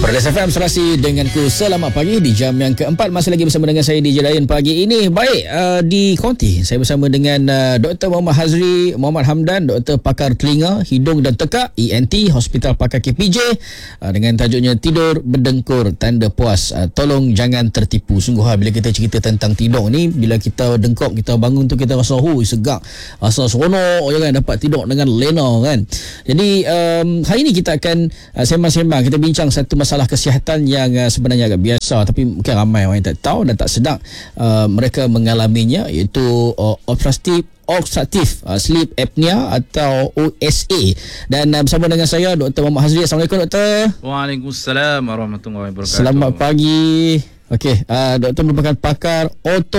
Perlis FM serasi denganku. Selamat pagi di jam yang keempat. Masih lagi bersama dengan saya DJ Ryan pagi ini. Baik, di Konti saya bersama dengan Dr. Muhammad Hazri Muhammad Hamdan, Doktor Pakar Telinga, Hidung dan Tekak ENT, Hospital Pakar KPJ, dengan tajuknya Tidur Berdengkur Tanda Puas. Tolong jangan tertipu. Sungguh bila kita cerita tentang tidur ni, bila kita dengkok, kita bangun tu kita rasa segak, rasa seronok kan, dapat tidur dengan lena kan. Jadi hari ni kita akan sembang-sembang, kita bincang satu masalah kesihatan yang sebenarnya agak biasa tapi mungkin ramai orang yang tak tahu dan tak sedar mereka mengalaminya, iaitu obstructive sleep apnea atau OSA. Dan bersama dengan saya Dr. Muhammad Hazri. Assalamualaikum Doktor. Waalaikumsalam warahmatullahi wabarakatuh. Selamat pagi. Okey, Doktor merupakan pakar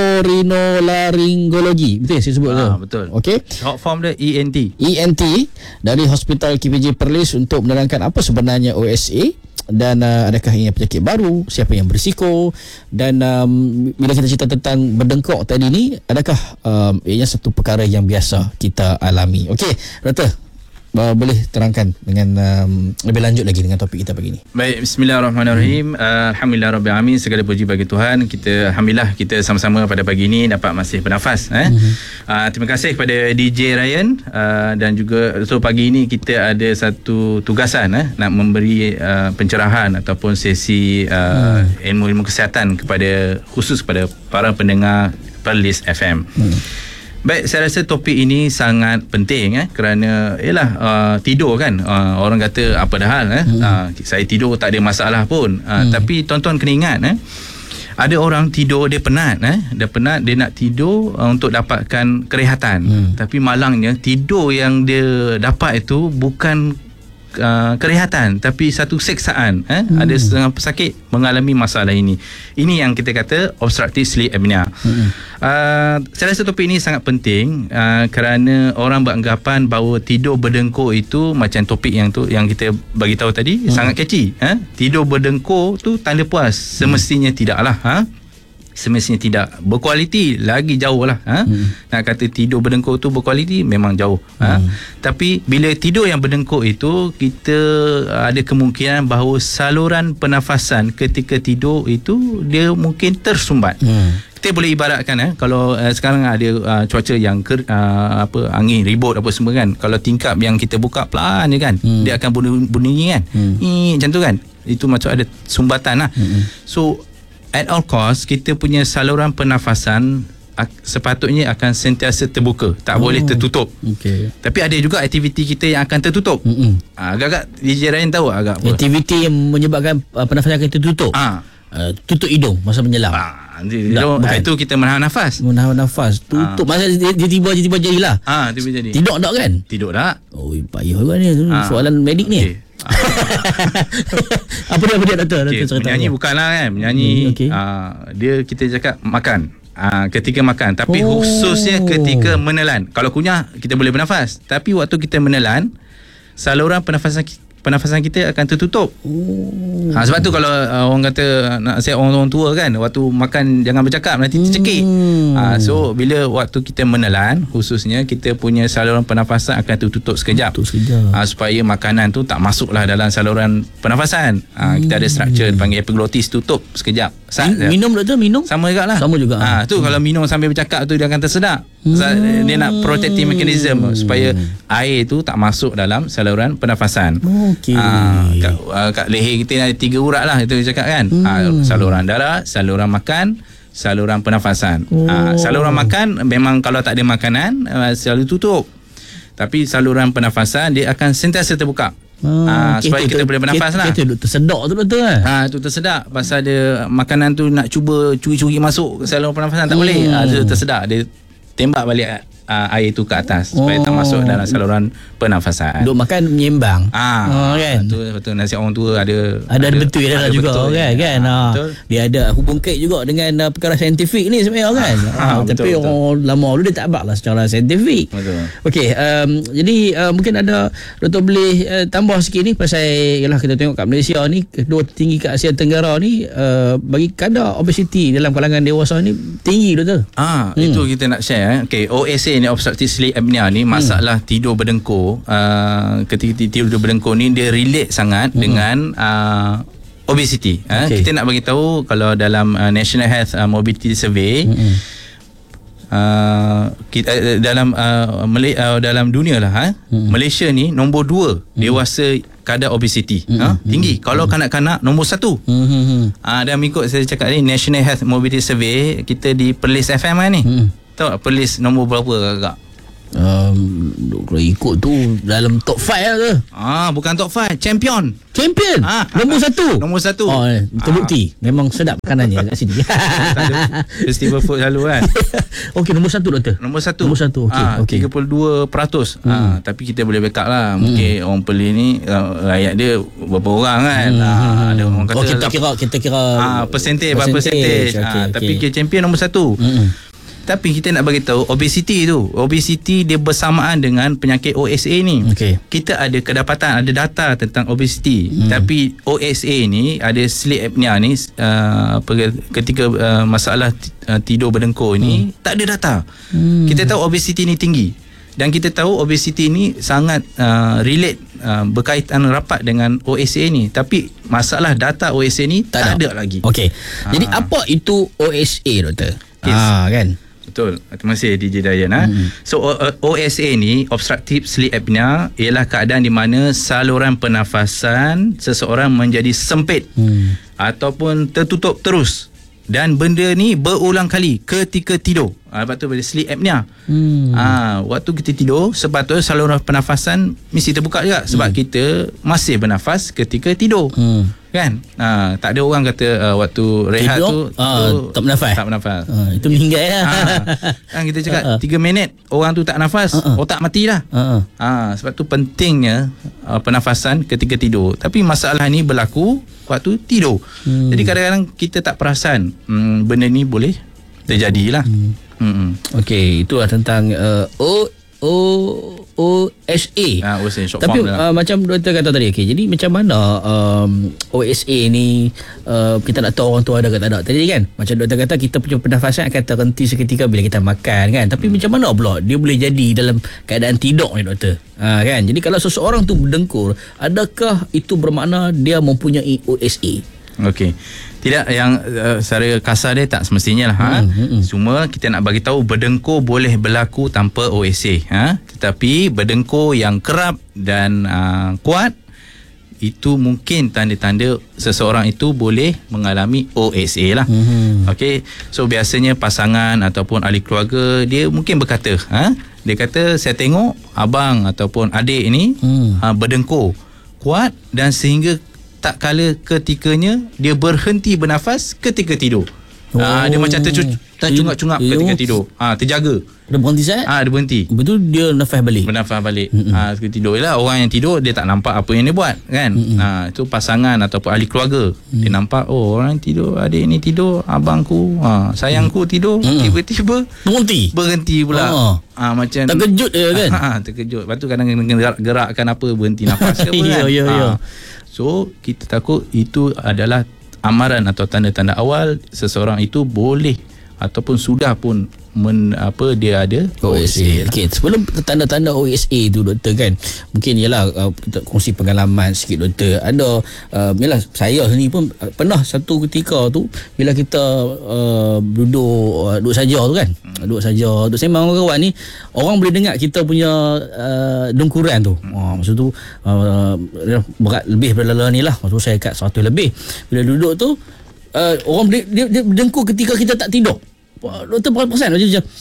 otorinolaryngologi. Betul saya sebut tu? Betul. Okey. Short form dia ENT. ENT dari Hospital KPJ Perlis untuk menerangkan apa sebenarnya OSA dan adakah ini penyakit baru, siapa yang berisiko, dan bila kita cerita tentang berdengkok tadi ni, adakah ianya satu perkara yang biasa kita alami. Okey, Doktor, boleh terangkan dengan lebih lanjut lagi dengan topik kita pagi ni. Baik, bismillahirrahmanirrahim. Alhamdulillah rabbil alamin, segala puji bagi Tuhan. Alhamdulillah kita sama-sama pada pagi ini dapat masih bernafas. Terima kasih kepada DJ Ryan dan juga pagi ini kita ada satu tugasan nak memberi pencerahan ataupun sesi ilmu-ilmu kesihatan khusus kepada para pendengar Perlis FM. Baik, saya rasa topik ini sangat penting kerana tidur kan, orang kata apa dah hal saya tidur tak ada masalah pun, tapi tuan-tuan kena ingat ada orang tidur dia penat dia nak tidur untuk dapatkan kerehatan, tapi malangnya tidur yang dia dapat itu bukan kerehatan tapi satu seksaan. Ada setengah pesakit mengalami masalah ini yang kita kata obstructive sleep apnea. Saya rasa topik ini sangat penting kerana orang beranggapan bahawa tidur berdengkur itu macam topik yang kita bagi tahu tadi sangat catchy. Tidur berdengkur tu tanda puas. Semestinya tidaklah. Semestinya tidak. Berkualiti lagi jauh lah. Nak kata tidur berdengkur tu berkualiti, memang jauh. Tapi bila tidur yang berdengkur itu, kita ada kemungkinan bahawa saluran pernafasan ketika tidur itu dia mungkin tersumbat. Kita boleh ibaratkan kalau sekarang ada cuaca yang angin ribut apa semua kan, kalau tingkap yang kita buka pelan je kan, dia akan bunyi kan, macam tu kan, itu macam ada sumbatan lah. So at all cost, kita punya saluran pernafasan sepatutnya akan sentiasa terbuka, tak boleh tertutup. Tapi ada juga aktiviti kita yang akan tertutup. Agak-agak DJ Ryan tahu agak apa aktiviti yang menyebabkan pernafasan kita tertutup. Tutup hidung masa menyelam. Itu kita menahan nafas. Tutup masa dia tiba jadilah. Tiba jadi. Tidur tak kan? Tidur tak. Oh, payah kan ni soalan medik ni. Apa dia doktor? Menyanyi bukanlah kan. Menyanyi dia kita cakap makan. Ketika makan, tapi khususnya ketika menelan. Kalau kunyah kita boleh bernafas, tapi waktu kita menelan, saluran pernafasan kita akan tertutup. Sebab tu kalau orang kata nak siap orang tua kan, waktu makan jangan bercakap, nanti tercekik. So bila waktu kita menelan, khususnya kita punya saluran pernafasan akan tertutup sekejap. Supaya makanan tu tak masuklah dalam saluran pernafasan. Kita ada structure panggil epiglottis, tutup sekejap. Minum doktor, minum sama juga lah. Tu kalau minum sambil bercakap tu dia akan tersedak. Dia nak protective mechanism supaya air tu tak masuk dalam saluran pernafasan. Kat leher kita ada 3 urat lah, itu dia cakap kan. Saluran darah, saluran makan, saluran pernafasan. Saluran makan memang kalau tak ada makanan selalu tutup, tapi saluran pernafasan dia akan sentiasa terbuka. Supaya kita boleh bernafas lah. Kita tersedak tu betul kan? Tu tersedak pasal dia makanan tu nak cuba curi-curi masuk ke saluran pernafasan, tak boleh. Dia tersedak, dia tembak balik air tu ke atas supaya tak masuk dalam saluran pernafasan. Duk makan menyembang. Kan? Betul. Nasihat orang tua ada betul ada juga betul, kan. Dia ada hubung kait juga dengan perkara saintifik ni sebenarnya kan. Tapi orang lama dulu dia tak abak lah secara saintifik. Okey, jadi mungkin ada doktor boleh tambah sikit ni pasal ialah kita tengok kat Malaysia ni kedua tinggi kat Asia Tenggara ni, bagi kadar obesity dalam kalangan dewasa ni tinggi doktor. Itu kita nak share. Okey, OSA ni, obstructive sleep apnea ni, masalah tidur berdengkur. Ketika tidur berdengkur ni dia relate sangat dengan obesity. Kita nak bagi tahu kalau dalam National Health Mobility Survey, dalam dunia lah, Malaysia ni nombor 2 dewasa kadar obesity. Tinggi. Kalau kanak-kanak nombor 1. Dan mengikut saya cakap ni, National Health Mobility Survey, kita di Perlis FM kan ni. Tahu Perlis nombor berapa agak? Kalau ikut tu dalam top 5 lah ke? Bukan top 5, champion. Nombor 1. Nombor 1. Terbukti memang sedap makanannya kat sini. Festival food selalu kan. Okey, nombor 1 doktor. Nombor 1. Nombor 1. Okey. 32%. Tapi kita boleh backup lah. Mungkin orang Perlis ni rakyat dia berapa orang kan. Ada orang kata kita kira percentage. Tapi kita champion nombor 1. Tapi kita nak bagi tahu obesity dia bersamaan dengan penyakit OSA ni. Kita ada kedapatan, ada data tentang obesity. Tapi OSA ni ada sleep apnea ni, ketika masalah tidur berdengkur ni tak ada data. Kita tahu obesity ni tinggi, dan kita tahu obesity ni sangat relate, berkaitan rapat dengan OSA ni. Tapi masalah data OSA ni tak ada lagi. Jadi apa itu OSA doktor? Kan? Betul. Terima kasih DJ Dayan. So OSA ni, obstructive sleep apnea, ialah keadaan di mana saluran pernafasan seseorang menjadi sempit ataupun tertutup terus, dan benda ni berulang kali ketika tidur. Lepas tu pada sleep apnea. Waktu kita tidur, sepatutnya saluran pernafasan mesti terbuka juga, sebab kita masih bernafas ketika tidur. Kan? Tak ada orang kata waktu rehat tidur, tu tak bernafas. Itu meninggal lah. Kan kita cakap 3 minit orang tu tak nafas, otak matilah. Sebab tu pentingnya pernafasan ketika tidur. Tapi masalah ni berlaku waktu tidur. Jadi kadang-kadang kita tak perasan benda ni boleh terjadilah. Okey, itulah tentang OSA. Tapi macam doktor kata tadi, jadi macam mana OSA ni kita nak tahu orang tu ada ke tak ada. Tadi kan macam doktor kata, kita punya pernafasan akan terhenti seketika bila kita makan kan. Tapi macam mana pula dia boleh jadi dalam keadaan tidur ni doktor? Kan, jadi kalau seseorang tu berdengkur, adakah itu bermakna dia mempunyai OSA? Okey. Tidak, yang secara kasar dia tak semestinya lah. Cuma kita nak bagi tahu berdengkur boleh berlaku tanpa OSA. Tetapi berdengkur yang kerap dan kuat, itu mungkin tanda-tanda seseorang itu boleh mengalami OSA lah. Okey. So biasanya pasangan ataupun ahli keluarga dia mungkin berkata, dia kata, saya tengok abang ataupun adik ni berdengkur kuat, dan sehingga tak kala ketikanya dia berhenti bernafas ketika tidur. Dia macam tercungap-cungap ketika tidur. Terjaga. Dia berhenti saat? Dia berhenti. Betul, dia nafas balik. Ketika tidur. Ialah orang yang tidur, dia tak nampak apa yang dia buat kan. Itu pasangan ataupun ahli keluarga. Dia nampak, orang tidur, adik ni tidur, abangku, sayangku tidur, tiba-tiba berhenti pula. Macam terkejut dia kan. Terkejut. Lepas tu kadang gerakkan apa, berhenti nafas ke apa kan. So kita takut itu adalah amaran atau tanda-tanda awal seseorang itu boleh ataupun sudah pun dia ada OSA. Okey, sebelum tanda-tanda OSA tu doktor kan, mungkin ialah kita kongsi pengalaman sikit doktor. Ada ialah saya sendiri pun pernah satu ketika tu bila kita duduk saja tu kan. Duduk sembang dengan kawan ni, orang boleh dengar kita punya dengkuran tu. Maksud tu berat lebih daripada ni lah. Maksud saya kat 100 lebih. Bila duduk tu orang boleh dia berdengkur ketika kita tak tidur. Doktor perasan macam dia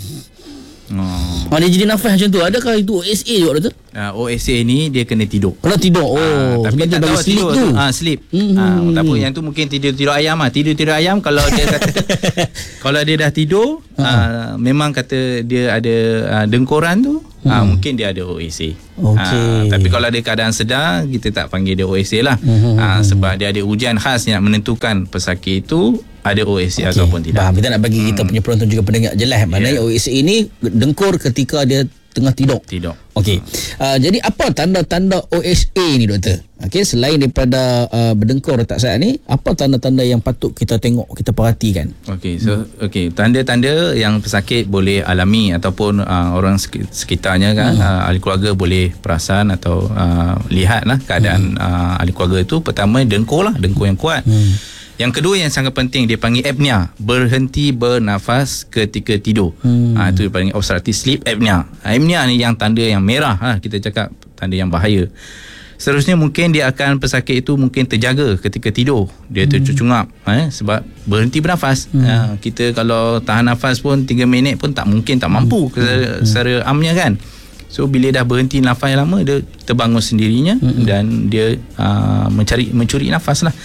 jadi nafas macam tu. Adakah itu OSA juga doktor? OSA ni dia kena tidur. Kena tidur. Tapi tak tahu tidur tu. Sleep. Tak apa, yang tu mungkin tidur ayam lah. Tidur ayam kalau dia kata kalau dia dah tidur, memang kata dia ada dengkuran tu, mungkin dia ada OSA. Tapi kalau ada keadaan sedar, kita tak panggil dia OSA lah. Sebab dia ada ujian khas yang menentukan pesakit itu ada OSA ataupun tidak. Kita nak bagi kita punya penonton juga pendengar jelas maknanya OSA ini dengkur ketika dia tengah tidur. Okey. Jadi apa tanda-tanda OSA ni doktor? Okey, selain daripada berdengkur tak sihat ni, apa tanda-tanda yang patut kita tengok, kita perhatikan? Okey, so tanda-tanda yang pesakit boleh alami ataupun orang sekitarnya kan, ahli keluarga boleh perasan atau lihatlah keadaan ahli keluarga itu. Pertama, dengkur yang kuat. Yang kedua yang sangat penting, dia panggil apnea, berhenti bernafas ketika tidur. Itu dia panggil obstructive sleep apnea. Apnea ni yang tanda yang merah, kita cakap tanda yang bahaya. Seterusnya mungkin dia akan, pesakit itu mungkin terjaga ketika tidur. Dia tercungap sebab berhenti bernafas. Kita kalau tahan nafas pun 3 minit pun tak mampu secara amnya kan. So bila dah berhenti nafas yang lama, dia terbangun sendirinya dan dia mencuri nafas lah.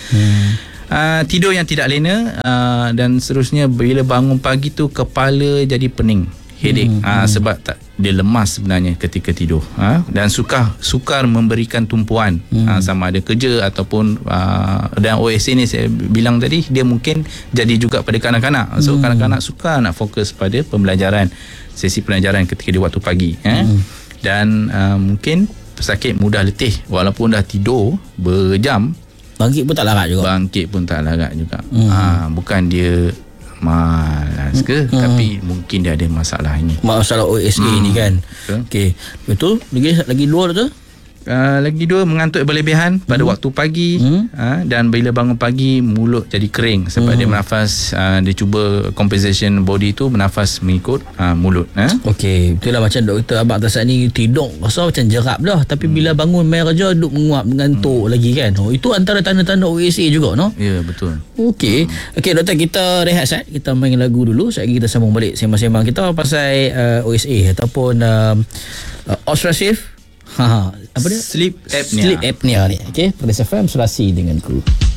Tidur yang tidak lena, dan seterusnya bila bangun pagi tu kepala jadi pening, headache, sebab dia lemas sebenarnya ketika tidur, dan sukar memberikan tumpuan, sama ada kerja ataupun dan OSA ni saya bilang tadi, dia mungkin jadi juga pada kanak-kanak. So kanak-kanak sukar nak fokus pada pembelajaran, sesi pelajaran ketika di waktu pagi, dan mungkin pesakit mudah letih walaupun dah tidur berjam. Bangkit pun tak larat juga. Bukan dia malas ke, tapi mungkin dia ada masalah ini. Masalah OSA ni kan. Okey. Betul. Lagi dua tu. Lagi dua, mengantuk berlebihan pada waktu pagi, dan bila bangun pagi mulut jadi kering sebab dia bernafas, dia cuba compensation body tu bernafas mengikut mulut. Okey, betul lah macam doktor abang atas ni tidur rasa macam jerap dah, tapi bila bangun main kerja duduk menguap, mengantuk lagi kan. Itu antara tanda-tanda OSA juga, no? Ya, betul. Okey. Okey doktor, kita rehat sekejap, kita main lagu dulu. Sekejap kita sambung balik sembang-sembang kita pasal OSA ataupun obstructive apa dia? Sleep apnea ni. Okey, Perlis FM Selasi denganku.